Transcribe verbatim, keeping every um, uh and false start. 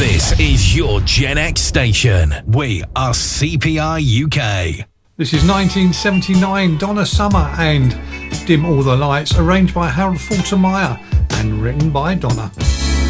This is your Gen X station. We are C P I U K. This is nineteen seventy-nine, Donna Summer and Dim All the Lights, arranged by Harold Faltermeyer and written by Donna.